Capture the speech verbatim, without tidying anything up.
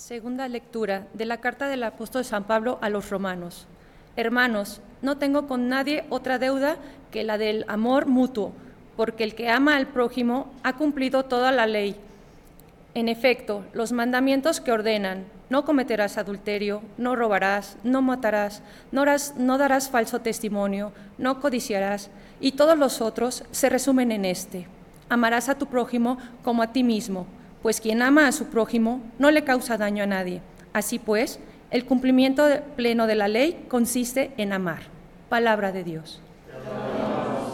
Segunda lectura de la carta del apóstol San Pablo a los romanos. Hermanos, no tengo con nadie otra deuda que la del amor mutuo, porque el que ama al prójimo ha cumplido toda la ley. En efecto, los mandamientos que ordenan: no cometerás adulterio, no robarás, no matarás, no, harás, no darás falso testimonio, no codiciarás, y todos los otros se resumen en este: amarás a tu prójimo como a ti mismo, pues quien ama a su prójimo no le causa daño a nadie. Así pues, el cumplimiento pleno de la ley consiste en amar. Palabra de Dios.